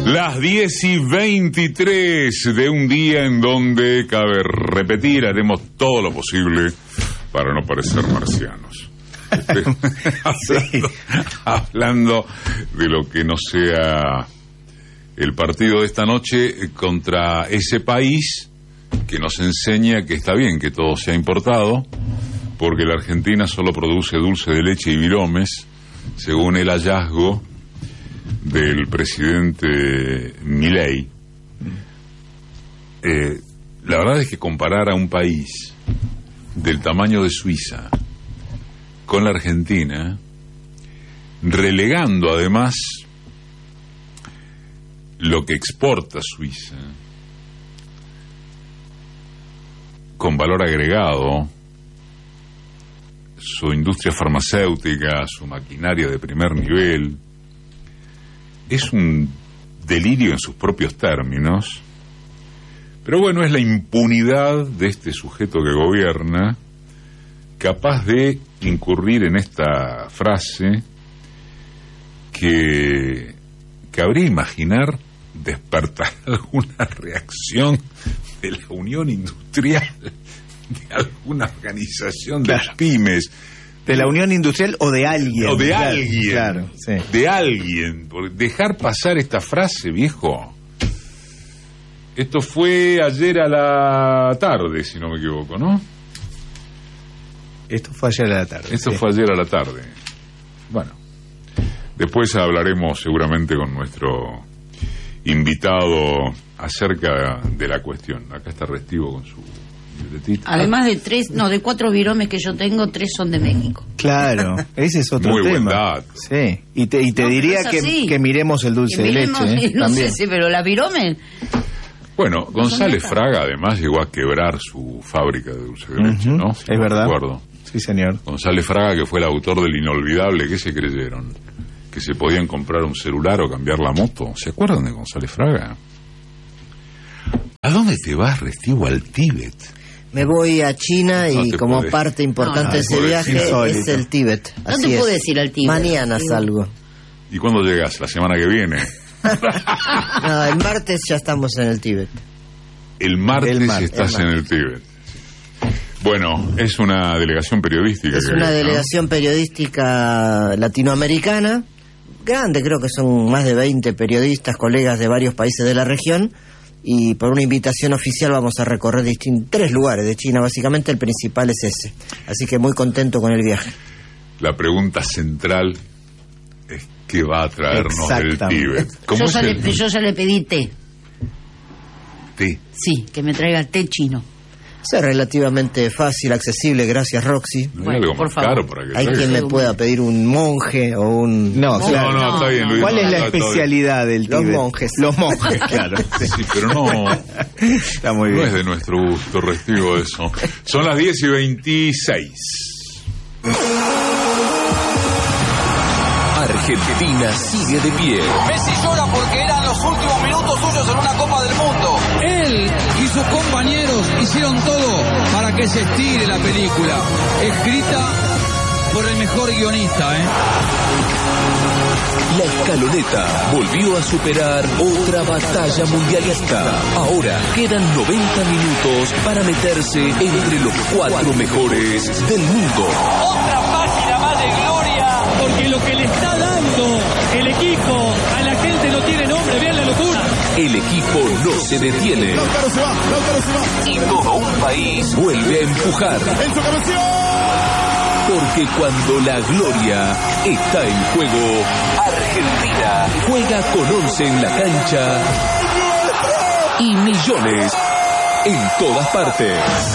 Las 10:23 de un día en donde, cabe repetir, haremos todo lo posible para no parecer marcianos. Hablando de lo que no sea el partido de esta noche contra ese país que nos enseña que está bien que todo sea importado, porque la Argentina solo produce dulce de leche y viromes, según el hallazgo del presidente Milei. La verdad es que comparar a un país del tamaño de Suiza con la Argentina, relegando además lo que exporta Suiza con valor agregado, su industria farmacéutica, su maquinaria de primer nivel, es un delirio en sus propios términos. Pero bueno, es la impunidad de este sujeto que gobierna capaz de incurrir en esta frase que cabría imaginar despertar alguna reacción de la Unión Industrial, de alguna organización de pymes. De la Unión Industrial o de alguien. O de alguien. Claro, sí. De alguien. Por dejar pasar esta frase, viejo. Esto fue ayer a la tarde, si no me equivoco, ¿no? Esto fue ayer a la tarde. Esto fue ayer a la tarde. Bueno, después hablaremos seguramente con nuestro invitado acerca de la cuestión. Acá está Restivo con su libretita. Además de 4 viromes que yo tengo, 3 son de México. Claro, ese es otro Muy tema. Buen dato. Sí, y te diría que miremos el dulce de leche. No también. sé, sí, pero la viromes... Bueno, González Fraga además llegó a quebrar su fábrica de dulce de leche, ¿no? Si es verdad. Recuerdo. Sí, señor. González Fraga, que fue el autor del inolvidable, ¿qué se creyeron? Que se podían comprar un celular o cambiar la moto. ¿Se acuerdan de González Fraga? ¿A dónde te vas, Restivo? Al Tíbet. Me voy a China y como parte importante de ese viaje es el Tíbet. No te puedes ir al Tíbet. Mañana salgo. ¿Y cuándo llegas? ¿La semana que viene? No, el martes ya estamos en el Tíbet. El martes estás en el Tíbet. Bueno, es una delegación periodística. Es una delegación periodística latinoamericana, grande, creo que son más de 20 periodistas, colegas de varios países de la región, y por una invitación oficial vamos a recorrer 3 lugares de China, básicamente el principal es ese. Así que muy contento con el viaje. La pregunta central es ¿qué va a traernos del Tíbet? Yo ya le pedí té. ¿Té? Sí, que me traiga té chino. Es relativamente fácil, accesible, gracias Roxy. ¿No hay algo más caro para que hay quien me pueda pedir un monje o un... No, está bien, Luis. ¿Cuál es la especialidad del Tíbet? Los monjes, claro. Sí, pero no... Está muy bien. No es de nuestro gusto, Restivo, eso. Son las 10:26. Argentina sigue de pie. Messi llora porque eran los últimos minutos suyos en una Copa del Mundo. Él y sus compañeros hicieron todo para que se estire la película, escrita por el mejor guionista, La escaloneta volvió a superar otra batalla mundialista. Ahora quedan 90 minutos para meterse entre los 4 mejores del mundo. Otra página más de gloria. Porque lo que le está dando el equipo a la gente no tiene nombre, vean la locura. El equipo no se detiene. Lautaro se va. Y todo un país vuelve a empujar. Porque cuando la gloria está en juego, Argentina juega con 11 en la cancha y millones en todas partes.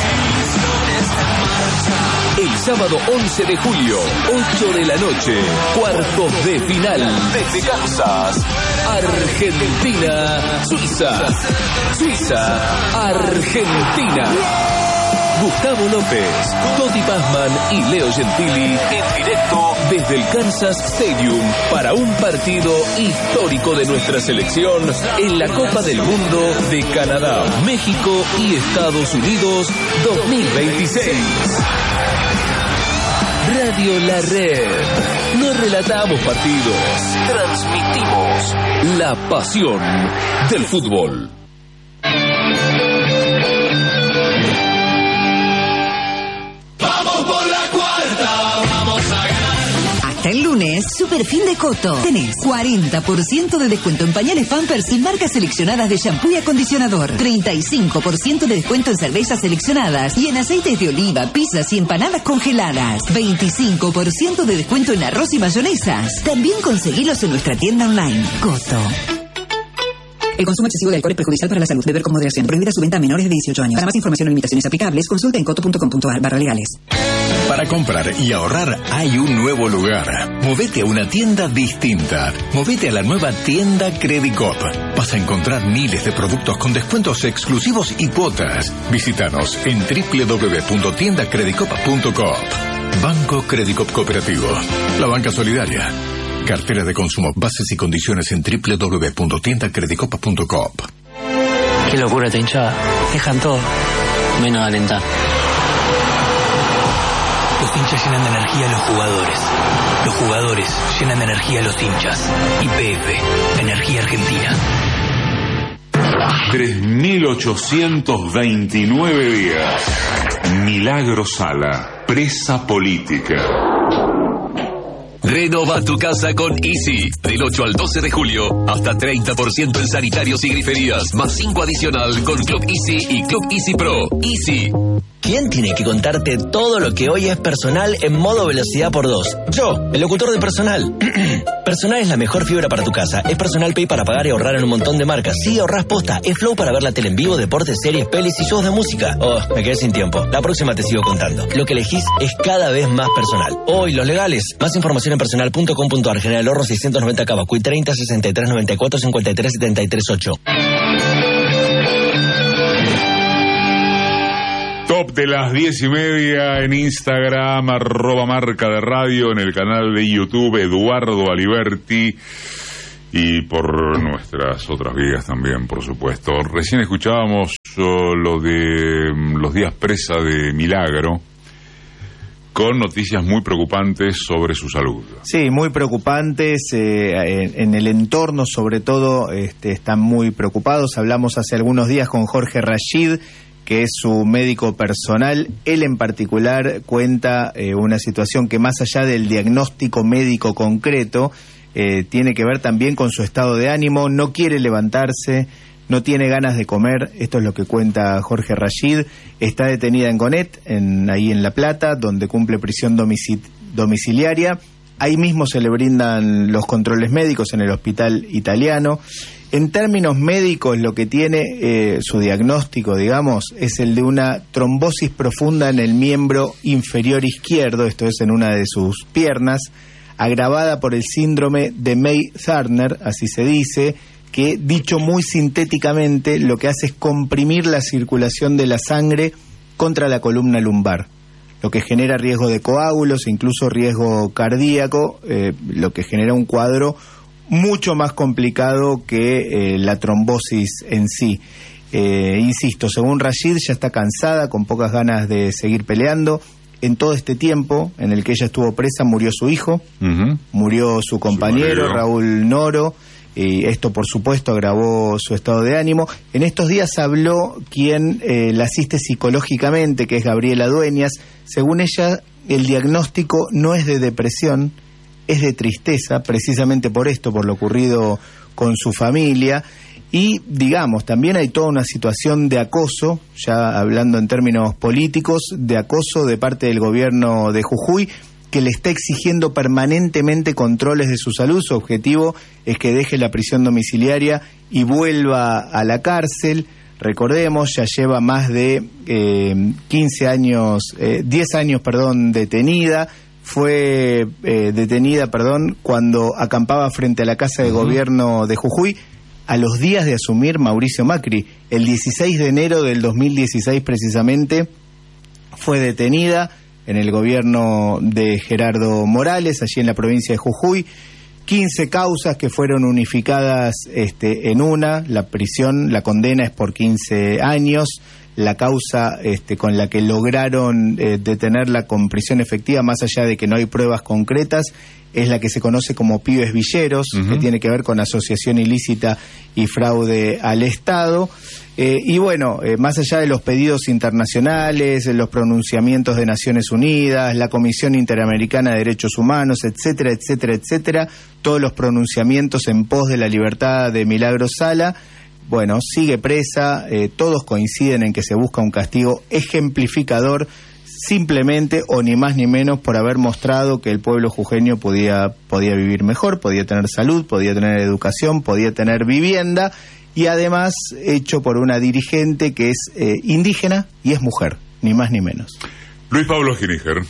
El sábado 11 de julio, 8 de la noche, cuartos de final. Desde Kansas, Argentina, Suiza. Suiza, Argentina. Gustavo López, Toti Pazman y Leo Gentili en directo desde el Kansas Stadium para un partido histórico de nuestra selección en la Copa del Mundo de Canadá, México y Estados Unidos 2026. Radio La Red. No relatamos partidos, transmitimos la pasión del fútbol. El lunes, super fin de Coto. Tenés 40% de descuento en pañales Pampers y marcas seleccionadas de shampoo y acondicionador. 35% de descuento en cervezas seleccionadas y en aceites de oliva, pizzas y empanadas congeladas. 25% de descuento en arroz y mayonesas. También conseguilos en nuestra tienda online. Coto. El consumo excesivo de alcohol es perjudicial para la salud. Beber con moderación. Prohibida su venta a menores de 18 años. Para más información o limitaciones aplicables, consulta en coto.com.ar/legales. Para comprar y ahorrar hay un nuevo lugar. Movete a una tienda distinta. Movete a la nueva tienda Credicop. Vas a encontrar miles de productos con descuentos exclusivos y cuotas. Visítanos en www.tiendacredicop.coop. Banco Credicop Cooperativo. La banca solidaria. Cartera de consumo. Bases y condiciones en www.tiendacredicop.coop. Qué locura esta hinchada. Dejan todo, menos alentar. Los hinchas llenan de energía a los jugadores. Los jugadores llenan de energía a los hinchas. YPF, Energía Argentina. 3.829 días. Milagro Sala, presa política. Renova tu casa con Easy. Del 8 al 12 de julio, hasta 30% en sanitarios y griferías, más 5 adicional con Club Easy y Club Easy Pro. Easy. ¿Quién tiene que contarte todo lo que hoy es Personal en modo velocidad por 2? Yo, el locutor de Personal. Personal es la mejor fibra para tu casa. Es Personal Pay para pagar y ahorrar en un montón de marcas. Sí, ahorrás posta. Es Flow para ver la tele en vivo, deportes, series, pelis y shows de música. Oh, me quedé sin tiempo. La próxima te sigo contando. Lo que elegís es cada vez más personal. Hoy, los legales. Más información en personal.com.ar. General Ahorro 690 Cavacuy 30 63 94 53 73 8. Top de las 10:30 en Instagram, @marca de radio, en el canal de YouTube Eduardo Aliberti y por nuestras otras vías también, por supuesto. Recién escuchábamos lo de los días presa de Milagro, con noticias muy preocupantes sobre su salud. Sí, muy preocupantes. En el entorno, sobre todo, están muy preocupados. Hablamos hace algunos días con Jorge Rashid, que es su médico personal. Él en particular cuenta una situación que, más allá del diagnóstico médico concreto, tiene que ver también con su estado de ánimo. No quiere levantarse, no tiene ganas de comer. Esto es lo que cuenta Jorge Rashid. Está detenida en Gonet, ahí en La Plata, donde cumple prisión domiciliaria. Ahí mismo se le brindan los controles médicos en el hospital italiano. En términos médicos, lo que tiene su diagnóstico, digamos, es el de una trombosis profunda en el miembro inferior izquierdo, esto es en una de sus piernas, agravada por el síndrome de May-Thurner, así se dice, que, dicho muy sintéticamente, lo que hace es comprimir la circulación de la sangre contra la columna lumbar, lo que genera riesgo de coágulos e incluso riesgo cardíaco, lo que genera un cuadro mucho más complicado que la trombosis en sí. Insisto, según Rashid, ya está cansada, con pocas ganas de seguir peleando. En todo este tiempo en el que ella estuvo presa, murió su hijo, murió su compañero, Raúl Noro, y esto, por supuesto, agravó su estado de ánimo. En estos días habló quien la asiste psicológicamente, que es Gabriela Dueñas. Según ella, el diagnóstico no es de depresión, es de tristeza, precisamente por esto, por lo ocurrido con su familia. Y, digamos, también hay toda una situación de acoso, ya hablando en términos políticos, de acoso de parte del gobierno de Jujuy, que le está exigiendo permanentemente controles de su salud. Su objetivo es que deje la prisión domiciliaria y vuelva a la cárcel. Recordemos, ya lleva más de 10 años, detenida. Fue detenida, cuando acampaba frente a la Casa de Gobierno de Jujuy, a los días de asumir Mauricio Macri. El 16 de enero del 2016, precisamente, fue detenida en el gobierno de Gerardo Morales, allí en la provincia de Jujuy. 15 causas que fueron unificadas en una. La prisión, la condena es por 15 años. la causa con la que lograron detenerla con prisión efectiva, más allá de que no hay pruebas concretas, es la que se conoce como pibes villeros, que tiene que ver con asociación ilícita y fraude al Estado. Y bueno, más allá de los pedidos internacionales, los pronunciamientos de Naciones Unidas, la Comisión Interamericana de Derechos Humanos, etcétera, etcétera, etcétera, todos los pronunciamientos en pos de la libertad de Milagros Sala, bueno, sigue presa, todos coinciden en que se busca un castigo ejemplificador, simplemente o ni más ni menos por haber mostrado que el pueblo jujeño podía vivir mejor, podía tener salud, podía tener educación, podía tener vivienda, y además hecho por una dirigente que es indígena y es mujer, ni más ni menos. Luis Pablo Giníger.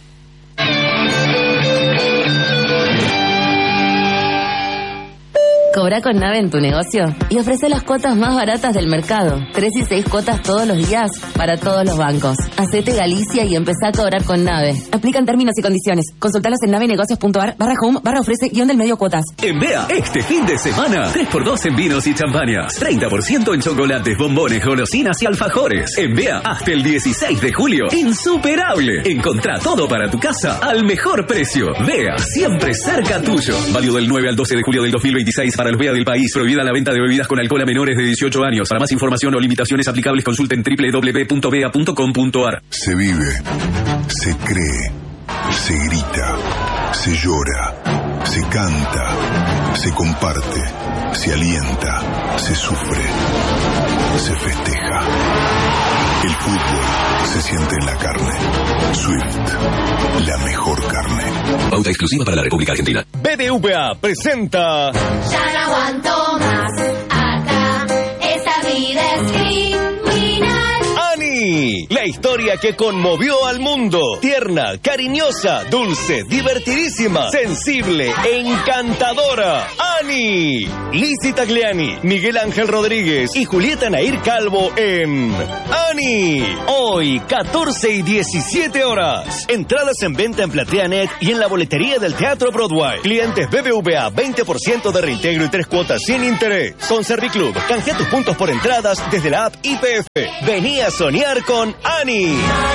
Cobra con Nave en tu negocio y ofrece las cuotas más baratas del mercado. 3 y 6 cuotas todos los días para todos los bancos. Hacete Galicia y empezá a cobrar con Nave. Aplican términos y condiciones. Consultalos en navenegocios.ar/home/ofrece-del-medio cuotas. En Bea, este fin de semana, 3x2 en vinos y champañas. 30% en chocolates, bombones, golosinas y alfajores. En Bea, hasta el 16 de julio. Insuperable. Encontrá todo para tu casa al mejor precio. Bea, siempre cerca tuyo. Válido del 9 al 12 de julio del 2026 para los Bea del país. Prohibida la venta de bebidas con alcohol a menores de 18 años. Para más información o limitaciones aplicables, consulten www.bea.com.ar. Se vive, se cree, se grita, se llora, se canta, se comparte, se alienta, se sufre, se festeja. El fútbol se siente en la carne. Swift, la mejor carne. Pauta exclusiva para la República Argentina. BBVA presenta... Ya no aguanto más, acá, esta vida es criminal. ¡Ani! La historia que conmovió al mundo. Tierna, cariñosa, dulce, divertidísima, sensible, encantadora. ¡Ani! Lizzy Tagliani, Miguel Ángel Rodríguez y Julieta Nair Calvo en ¡Ani! Hoy, 14 y 17 horas. Entradas en venta en PlateaNet y en la boletería del Teatro Broadway. Clientes BBVA, 20% de reintegro y 3 cuotas sin interés. Con Serviclub, canjea tus puntos por entradas desde la app IPF. Vení a soñar con Ani.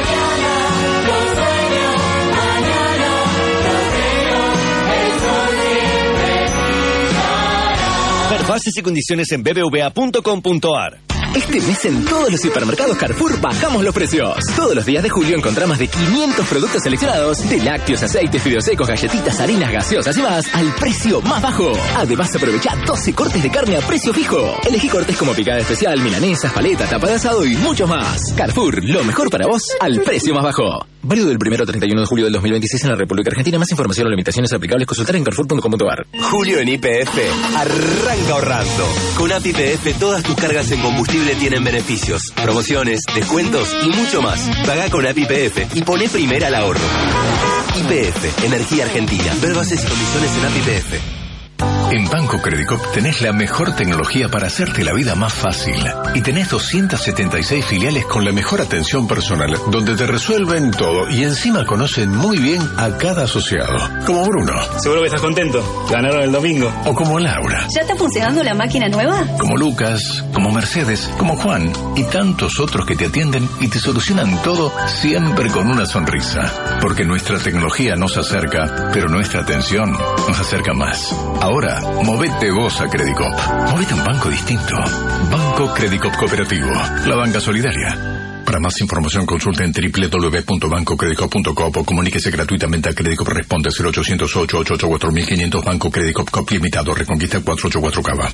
Ver bases y condiciones en bbva.com.ar. Este mes en todos los supermercados Carrefour bajamos los precios. Todos los días de julio encontrá más de 500 productos seleccionados de lácteos, aceites, fideos secos, galletitas, harinas gaseosas y más al precio más bajo. Además aprovecha 12 cortes de carne a precio fijo. Elegí cortes como picada especial, milanesas, paleta, tapa de asado y mucho más. Carrefour, lo mejor para vos al precio más bajo. Válido del 1 al 31 de julio del 2026 en la República Argentina. Más información o limitaciones aplicables consultar en carrefour.com.ar. Julio en YPF arranca ahorrando. Con App YPF todas tus cargas en combustible tienen beneficios, promociones, descuentos y mucho más. Pagá con App YPF y poné primera al ahorro. YPF, Energía Argentina. Ver bases y condiciones en App YPF. En Banco Credicop tenés la mejor tecnología para hacerte la vida más fácil. Y tenés 276 filiales con la mejor atención personal, donde te resuelven todo y encima conocen muy bien a cada asociado. Como Bruno. Seguro que estás contento. Ganaron el domingo. O como Laura. ¿Ya está funcionando la máquina nueva? Como Lucas, como Mercedes, como Juan y tantos otros que te atienden y te solucionan todo siempre con una sonrisa. Porque nuestra tecnología nos acerca, pero nuestra atención nos acerca más. Ahora, movete vos a Credicop. Movete a un banco distinto. Banco Credicop Cooperativo. La banca solidaria. Para más información consulte en www.bancocredicop.com o comuníquese gratuitamente a Credicop. Responde 0800-888-4500. Banco Credicop Cop Limitado. Reconquista 484 Cava.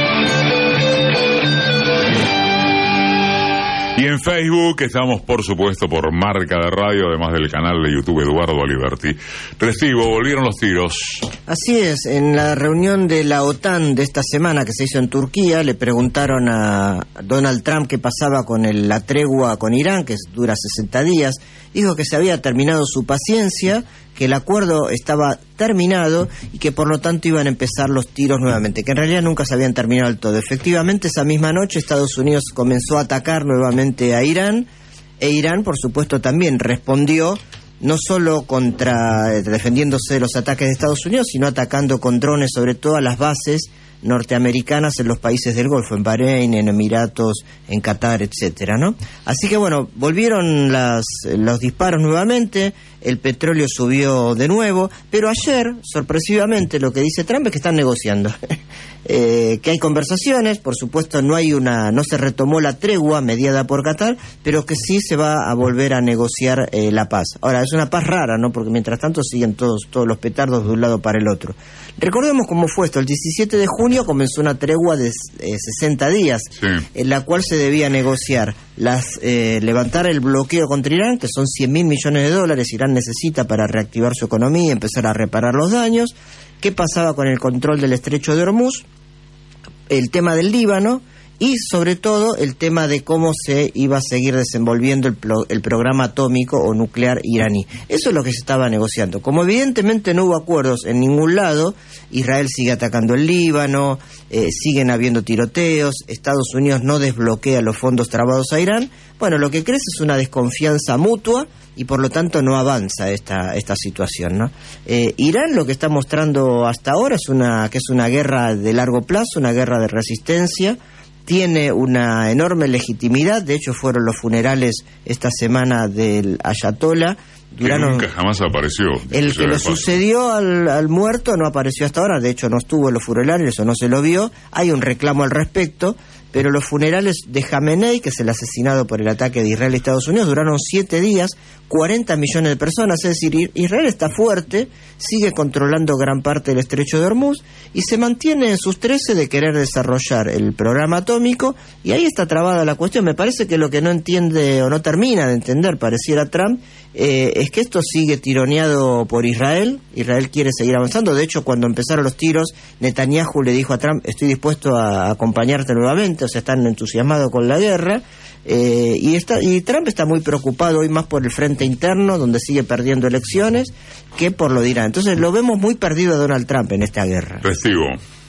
Y en Facebook estamos, por supuesto, por Marca de Radio, además del canal de YouTube Eduardo Aliberti. Recibo, volvieron los tiros. Así es, en la reunión de la OTAN de esta semana que se hizo en Turquía, le preguntaron a Donald Trump qué pasaba con la tregua con Irán, que dura 60 días. Dijo que se había terminado su paciencia, que el acuerdo estaba terminado y que por lo tanto iban a empezar los tiros nuevamente, que en realidad nunca se habían terminado del todo. Efectivamente, esa misma noche Estados Unidos comenzó a atacar nuevamente a Irán, e Irán, por supuesto, también respondió, no solo defendiéndose de los ataques de Estados Unidos, sino atacando con drones sobre todo a las bases norteamericanas en los países del Golfo, en Bahrein, en Emiratos, en Qatar, etcétera, ¿no? Así que bueno, volvieron los disparos nuevamente, el petróleo subió de nuevo, pero ayer, sorpresivamente, lo que dice Trump es que están negociando. Que hay conversaciones, por supuesto no se retomó la tregua mediada por Qatar, pero que sí se va a volver a negociar la paz. Ahora, es una paz rara, ¿no? Porque mientras tanto siguen todos los petardos de un lado para el otro. Recordemos cómo fue esto. El 17 de junio comenzó una tregua de 60 días, sí, en la cual se debía negociar levantar el bloqueo contra Irán, que son $100.000 millones de dólares. Irán necesita para reactivar su economía y empezar a reparar los daños. ¿Qué pasaba con el control del estrecho de Hormuz? El tema del Líbano y sobre todo el tema de cómo se iba a seguir desenvolviendo el programa atómico o nuclear iraní. Eso es lo que se estaba negociando. Como evidentemente no hubo acuerdos en ningún lado, Israel sigue atacando el Líbano, siguen habiendo tiroteos, Estados Unidos no desbloquea los fondos trabados a Irán. Bueno, lo que crece es una desconfianza mutua y por lo tanto no avanza esta situación, ¿no? Irán lo que está mostrando hasta ahora es una guerra de largo plazo, una guerra de resistencia. Tiene una enorme legitimidad. De hecho fueron los funerales esta semana del Ayatollah. Que nunca jamás apareció. El que le sucedió al muerto no apareció hasta ahora. De hecho no estuvo en los funerales o no se lo vio. Hay un reclamo al respecto, pero los funerales de Jamenei, que es el asesinado por el ataque de Israel a Estados Unidos, duraron 7 días, 40 millones de personas. Es decir, Israel está fuerte, sigue controlando gran parte del estrecho de Hormuz y se mantiene en sus 13 de querer desarrollar el programa atómico, y ahí está trabada la cuestión. Me parece que lo que no entiende o no termina de entender, pareciera Trump, es que esto sigue tironeado por Israel. Israel quiere seguir avanzando. De hecho, cuando empezaron los tiros, Netanyahu le dijo a Trump: estoy dispuesto a acompañarte nuevamente. O sea, están entusiasmados con la guerra. Y Trump está muy preocupado hoy más por el frente interno, donde sigue perdiendo elecciones, que por lo de Irán. Entonces lo vemos muy perdido a Donald Trump en esta guerra. Recibo.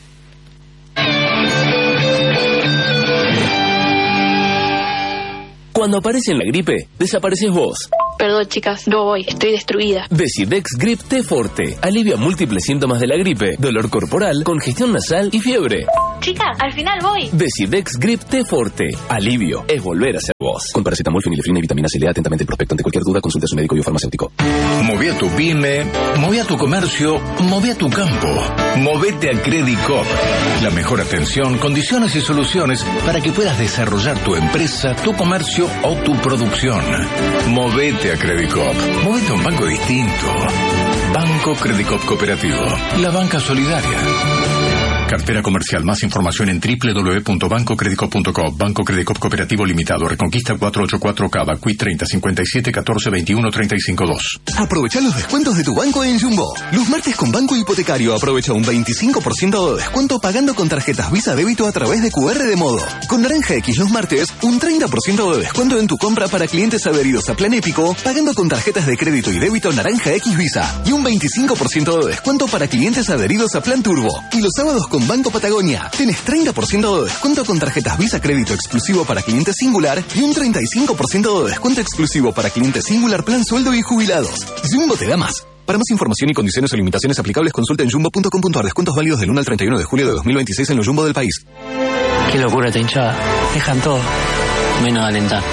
Cuando aparece la gripe, desapareces vos. Perdón, chicas, no voy, estoy destruida. Decidex Grip T Forte alivia múltiples síntomas de la gripe: dolor corporal, congestión nasal y fiebre. Chica, al final voy. Decidex Grip T Forte. Alivio es volver a ser vos. Con paracetamol, fenilefrina y vitamina C. Lea atentamente el prospecto. Ante cualquier duda, consulte a su médico y o farmacéutico. Moví a tu pyme, moví a tu comercio, moví a tu campo. Movete a Credicop. La mejor atención, condiciones y soluciones para que puedas desarrollar tu empresa, tu comercio o tu producción. Movete a Credicop. Movete a un banco distinto. Banco Credicop Cooperativo. La banca solidaria. Cartera comercial. Más información en www.bancocredicop.com. Banco Credicop Cooperativo Limitado. Reconquista 484 Cava. Cui 30 57 14 21 35 2. Aprovecha los descuentos de tu banco en Jumbo. Los martes con Banco Hipotecario aprovecha un 25% de descuento pagando con tarjetas Visa Débito a través de QR de Modo. Con Naranja X los martes, un 30% de descuento en tu compra para clientes adheridos a Plan Épico pagando con tarjetas de crédito y débito Naranja X Visa. Y un 25% de descuento para clientes adheridos a Plan Turbo. Y los sábados con Banco Patagonia tenés 30% de descuento con tarjetas Visa Crédito exclusivo para clientes Singular y un 35% de descuento exclusivo para clientes Singular Plan Sueldo y Jubilados. Jumbo te da más. Para más información y condiciones o limitaciones aplicables, consulta en jumbo.com.ar. Descuentos válidos del 1 al 31 de julio de 2026 en los Jumbo del país. Qué locura esta hinchada. Dejan todo, menos alentar.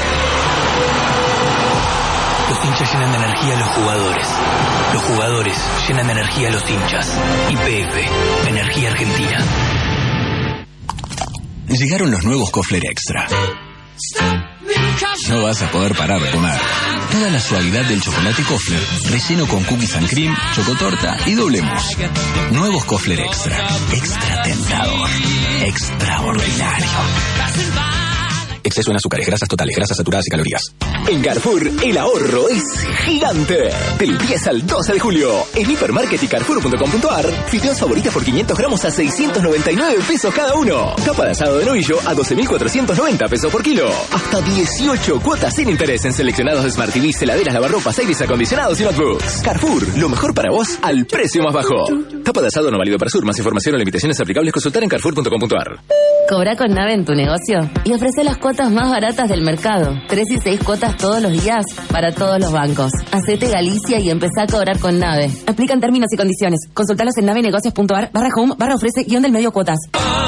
Los hinchas llenan de energía a los jugadores. Los jugadores llenan de energía a los hinchas. YPF, Energía Argentina. Llegaron los nuevos Kofler Extra. No vas a poder parar de comer. Toda la suavidad del chocolate Kofler, relleno con cookies and cream, chocotorta y doble mousse. Nuevos Kofler Extra. Extra tentador. Extraordinario. Exceso en azúcares, grasas totales, grasas saturadas y calorías. En Carrefour, el ahorro es gigante. Del 10 al 12 de julio, en Hipermarket y Carrefour.com.ar, fideos favoritas por 500 gramos a 699 pesos cada uno. Tapa de asado de novillo a 12.490 pesos por kilo. Hasta 18 cuotas sin interés en seleccionados de Smart TVs, heladeras, lavarropas, aires acondicionados y notebooks. Carrefour, lo mejor para vos al precio más bajo. Tapa de asado no válido para Sur. Más información o limitaciones aplicables, consultar en Carrefour.com.ar. Cobra con Nave en tu negocio y ofrece las cuotas cuotas más baratas del mercado. 3 y 6 cuotas todos los días para todos los bancos. Hacete Galicia y empezá a cobrar con Nave. Aplican términos y condiciones. Consultalos en navenegocios.ar/home/ofrece-del-medio cuotas.